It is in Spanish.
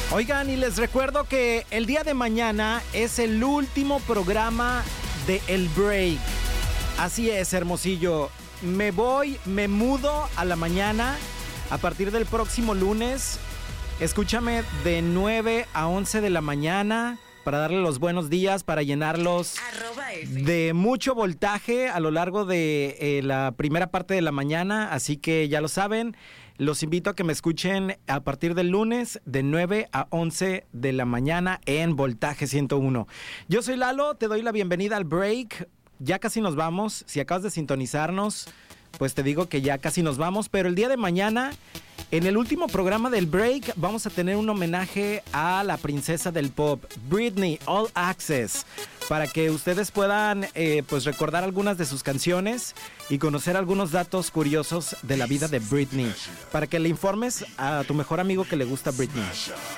Oigan, y les recuerdo que el día de mañana es el último programa de El Break. Así es, Hermosillo. Me mudo a la mañana. A partir del próximo lunes, escúchame de 9 a 11 de la mañana para darle los buenos días, para llenarlos de mucho voltaje a lo largo de la primera parte de la mañana. Así que ya lo saben, los invito a que me escuchen a partir del lunes de 9 a 11 de la mañana en Voltaje 101. Yo soy Lalo, te doy la bienvenida al Break. Ya casi nos vamos. Si acabas de sintonizarnos, pues te digo que ya casi nos vamos. Pero el día de mañana, en el último programa del Break, vamos a tener un homenaje a la princesa del pop, Britney, All Access, para que ustedes puedan pues recordar algunas de sus canciones y conocer algunos datos curiosos de la vida de Britney, para que le informes a tu mejor amigo que le gusta Britney.